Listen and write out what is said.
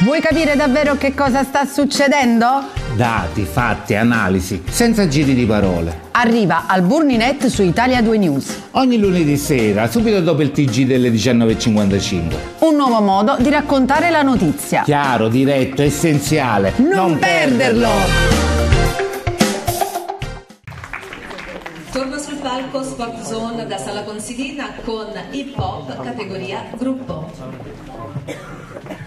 Vuoi capire davvero che cosa sta succedendo? Dati, fatti, analisi, senza giri di parole. Arriva al Burninet su Italia 2 News. Ogni lunedì sera, subito dopo il TG delle 19:55. Un nuovo modo di raccontare la notizia. Chiaro, diretto, essenziale. Non perderlo! Torna sul palco Sport Zone da Sala Consilina con hip hop categoria gruppo.